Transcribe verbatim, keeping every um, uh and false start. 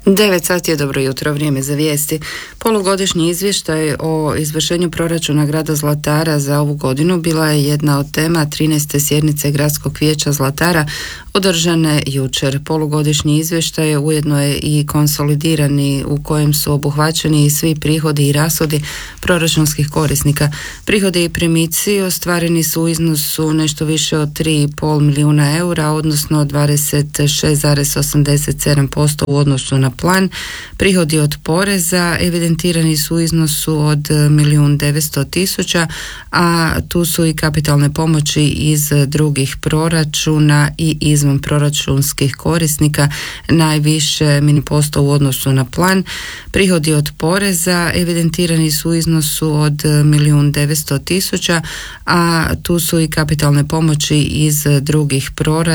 devet sati je, dobro jutro, vrijeme za vijesti. Polugodišnji izvještaj o izvršenju proračuna grada Zlatara za ovu godinu bila je jedna od tema trinaeste sjednice Gradskog vijeća Zlatara održane jučer. Polugodišnji izvještaj ujedno je i konsolidirani u kojem su obuhvaćeni svi prihodi i rashodi proračunskih korisnika. Prihodi i primici ostvareni su u iznosu nešto više od tri i pol milijuna eura, odnosno dvadeset šest zarez osamdeset sedam posto u odnosu na plan. Prihodi od poreza evidentirani su u iznosu od milijun devetsto tisuća, a tu su i kapitalne pomoći iz drugih proračuna i izvan proračunskih korisnika najviše posto u odnosu na plan. Prihodi od poreza evidentirani su u iznosu od milijun devetsto tisuća, a tu su i kapitalne pomoći iz drugih proračuna